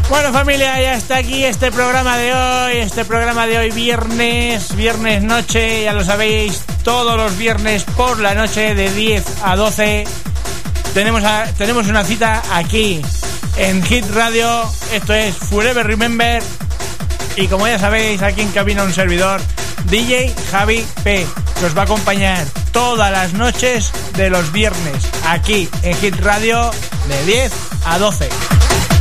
Bueno, familia, ya está aquí este programa de hoy, viernes noche, ya lo sabéis, todos los viernes por la noche de 10 a 12 tenemos una cita aquí en Hit Radio. Esto es Forever Remember y como ya sabéis, aquí en cabina un servidor, DJ Javi P, que os va a acompañar todas las noches de los viernes aquí en Hit Radio de 10 a 12.